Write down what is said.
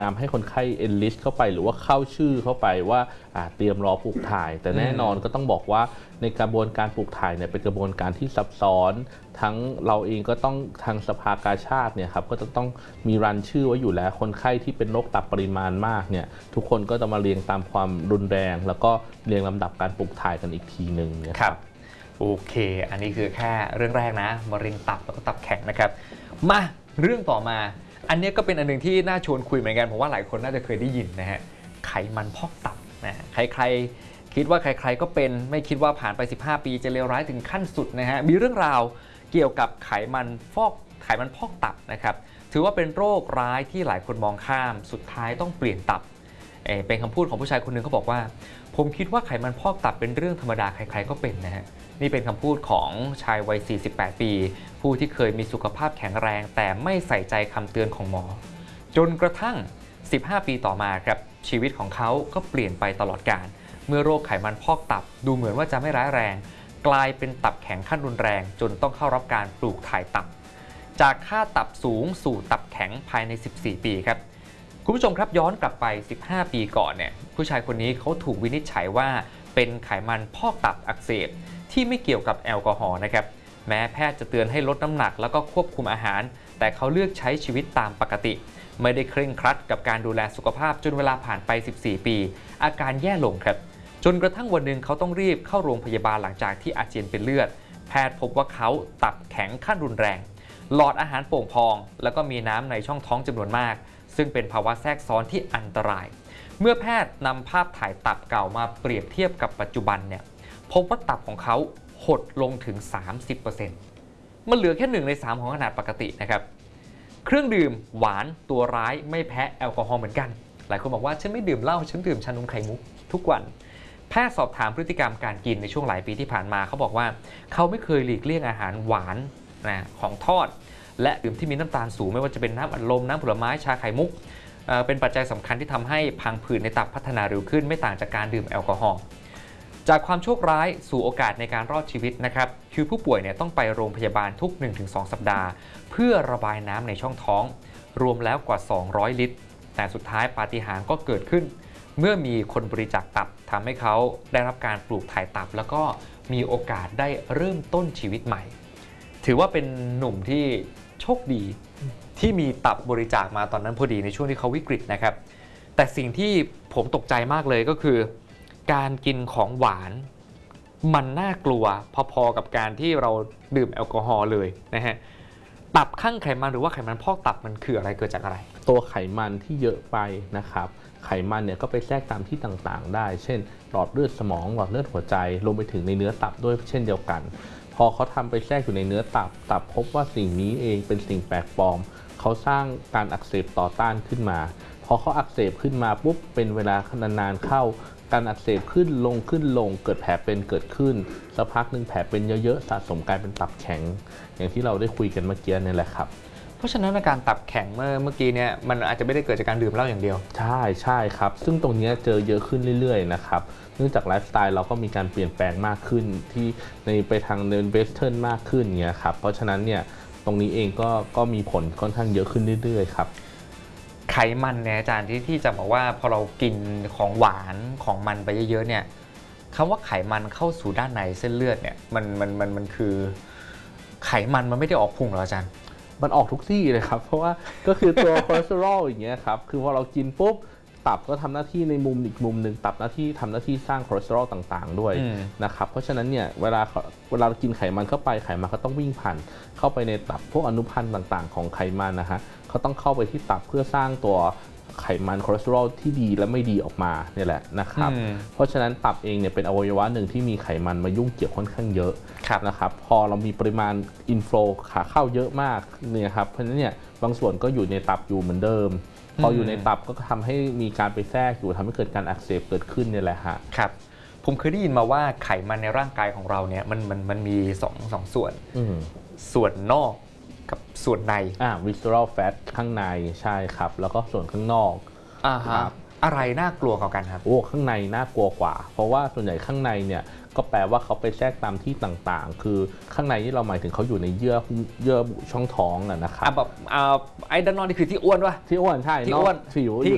นำให้คนไข้ enlist เข้าไปหรือว่าเข้าชื่อเข้าไปว่าเตรียมรอปลูกถ่าย แต่แน่นอนก็ต้องบอกว่าในกระบวนการปลูกถ่ายเนี่ยเป็นกระบวนการที่ซับซ้อนทั้งเราเองก็ต้องทางสภากาชาดเนี่ยครับก็จะต้องมีรันชื่อไว้อยู่แล้วคนไข้ที่เป็นโรคตับปริมาณมากเนี่ยทุกคนก็จะมาเรียงตามความรุนแรงแล้วก็เรียงลำดับการปลูกถ่ายกันอีกทีหนึ่งครับโอเคอันนี้คือแค่เรื่องแรกนะมะเร็งตับแล้วก็ตับแข็งนะครับมาเรื่องต่อมาอันนี้ก็เป็นอันหนึ่งที่น่าชวนคุยเหมือนกันผมว่าหลายคนน่าจะเคยได้ยินนะฮะไขมันพอกตับนะใครๆคิดว่าใครๆก็เป็นไม่คิดว่าผ่านไป15ปีจะเลวร้ายถึงขั้นสุดนะฮะมีเรื่องราวเกี่ยวกับไขมันพอกตับนะครับถือว่าเป็นโรคร้ายที่หลายคนมองข้ามสุดท้ายต้องเปลี่ยนตับเป็นคำพูดของผู้ชายคนหนึ่งเขาบอกว่าผมคิดว่าไขมันพอกตับเป็นเรื่องธรรมดาใครๆก็เป็นนะฮะนี่เป็นคำพูดของชายวัย48ปีผู้ที่เคยมีสุขภาพแข็งแรงแต่ไม่ใส่ใจคำเตือนของหมอจนกระทั่ง15ปีต่อมาครับชีวิตของเขาก็เปลี่ยนไปตลอดกาลเมื่อโรคไขมันพอกตับดูเหมือนว่าจะไม่ร้ายแรงกลายเป็นตับแข็งขั้นรุนแรงจนต้องเข้ารับการปลูกถ่ายตับจากค่าตับสูงสู่ตับแข็งภายใน14ปีครับคุณผู้ชมครับย้อนกลับไป15ปีก่อนเนี่ยผู้ชายคนนี้เขาถูกวินิจฉัยว่าเป็นไขมันพอกตับอักเสบที่ไม่เกี่ยวกับแอลกอฮอล์นะครับแม้แพทย์จะเตือนให้ลดน้ำหนักแล้วก็ควบคุมอาหารแต่เขาเลือกใช้ชีวิตตามปกติไม่ได้เคร่งครัดกับการดูแลสุขภาพจนเวลาผ่านไป14ปีอาการแย่ลงครับจนกระทั่งวันหนึ่งเขาต้องรีบเข้าโรงพยาบาลหลังจากที่อาเจียนเป็นเลือดแพทย์พบว่าเขาตับแข็งขั้นรุนแรงหลอดอาหารโป่งพองแล้วก็มีน้ำในช่องท้องจำนวนมากซึ่งเป็นภาวะแทรกซ้อนที่อันตรายเมื่อแพทย์นำภาพถ่ายตับเก่ามาเปรียบเทียบกับปัจจุบันเนี่ยพบว่าตับของเขาหดลงถึง 30% มันเหลือแค่1ใน3ของขนาดปกตินะครับเครื่องดื่มหวานตัวร้ายไม่แพ้แอลกอฮอล์เหมือนกันหลายคนบอกว่าฉันไม่ดื่มเหล้าฉันดื่มชานมไข่มุกทุกวันแพทย์สอบถามพฤติกรรมการกินในช่วงหลายปีที่ผ่านมาเขาบอกว่าเขาไม่เคยหลีกเลี่ยงอาหารหวานของทอดและดื่มที่มีน้ำตาลสูงไม่ว่าจะเป็นน้ำอัดลมน้ำผลไม้ชาไข่มุกเป็นปัจจัยสำคัญที่ทำให้พังผืดในตับพัฒนาเร็วขึ้นไม่ต่างจากการดื่มแอลกอฮอล์จากความโชคร้ายสู่โอกาสในการรอดชีวิตนะครับคือผู้ป่วยเนี่ยต้องไปโรงพยาบาลทุก 1-2 สัปดาห์เพื่อระบายน้ำในช่องท้องรวมแล้วกว่า200ลิตรแต่สุดท้ายปาฏิหาริย์ก็เกิดขึ้นเมื่อมีคนบริจาคตับทำให้เขาได้รับการปลูกถ่ายตับแล้วก็มีโอกาสได้เริ่มต้นชีวิตใหม่ถือว่าเป็นหนุ่มที่โชคดีที่มีตับบริจาคมาตอนนั้นพอดีในช่วงที่เขาวิกฤตนะครับแต่สิ่งที่ผมตกใจมากเลยก็คือการกินของหวานมันน่ากลัวพอๆกับการที่เราดื่มแอลกอฮอล์เลยนะฮะตับข้างไขมันหรือว่าไขมันพอกตับมันคืออะไรเกิดจากอะไรตัวไขมันที่เยอะไปนะครับไขมันเนี่ยก็ไปแทรกตามที่ต่างๆได้เช่นหลอดเลือดสมองหลอดเลือดหัวใจรวมไปถึงในเนื้อตับด้วยเช่นเดียวกันพอเขาทำไปแทรกอยู่ในเนื้อตับพบว่าสิ่งนี้เองเป็นสิ่งแปลกปลอมเขาสร้างการอักเสบต่อต้านขึ้นมาพอเขาอักเสบขึ้นมาปุ๊บเป็นเวลานานๆเข้าการอักเสบขึ้นลงเกิดแผลเป็นเกิดขึ้นสักพักหนึ่งแผลเป็นเยอะๆสะสมกลายเป็นตับแข็งอย่างที่เราได้คุยกันเมื่อกี้นี่แหละครับเพราะฉะนั้นอาการตับแข็งเมื่อกี้เนี่ยมันอาจจะไม่ได้เกิดจากการดื่มเหล้าอย่างเดียวใช่ครับซึ่งตรงนี้เจอเยอะขึ้นเรื่อยๆนะครับเนื่องจากไลฟ์สไตล์เราก็มีการเปลี่ยนแปลงมากขึ้นที่ไปทางเดินเวสเทิร์นมากขึ้นเงี้ยครับเพราะฉะนั้นเนี่ยตรงนี้เองก็มีผลค่อนข้างเยอะขึ้นเรื่อยๆครับไขมันเนี่ยอาจารย์ที่จะบอกว่าพอเรากินของหวานของมันไปเยอะๆเนี่ยคำว่าไขมันเข้าสู่ด้านในเส้นเลือดเนี่ยมันคือไขมันมันไม่ได้ออกพุงหรออาจารย์มันออกทุกที่เลยครับเพราะว่าก็คือตัวคอเลสเตอรอลอย่างเงี้ยครับคือพอเรากินปุ๊บตับก็ทำหน้าที่ในอีกมุมหนึ่งตับทำหน้าที่สร้างคอเลสเตอรอลต่างๆด้วยนะครับเพราะฉะนั้นเนี่ยเวลาเรากินไขมันเข้าไปไขมันก็ต้องวิ่งผ่านเข้าไปในตับพวกอนุพันธ์ต่างๆของไขมันนะฮะเขาต้องเข้าไปที่ตับเพื่อสร้างตัวไขมันคอเลสเตอรอลที่ดีและไม่ดีออกมาเนี่ยแหละนะครับเพราะฉะนั้นตับเองเนี่ยเป็นอวัยวะหนึ่งที่มีไขมันมายุ่งเกี่ยวค่อนข้างเยอะนะครับพอเรามีปริมาณอินโฟลขาเข้าเยอะมากเนี่ยครับเพราะฉะนั้นเนี่ยบางส่วนก็อยู่ในตับอยู่เหมือนเดิมพออยู่ในตับก็ทำให้มีการไปแทรกอยู่ทำให้เกิดการอักเสบเกิดขึ้นเนี่ยแหละฮะครับผมเคยได้ยินมาว่าไขมันในร่างกายของเราเนี่ยมันมีสองส่วนส่วนนอกกับส่วนใน visceral fat ข้างในใช่ครับแล้วก็ส่วนข้างนอกครับอะไรน่ากลัวกว่ากันครับข้างในน่ากลัวกว่าเพราะว่าส่วนใหญ่ข้างในเนี่ยก็แปลว่าเขาไปแทรกตามที่ต่างๆคือข้างในที่เราหมายถึงเขาอยู่ในเยื่อบุช่องท้องนะครับแบบไอ้ด้านนอกนี่คือที่อ้วนวะที่อ้วนใช่ที่อ้วนผิว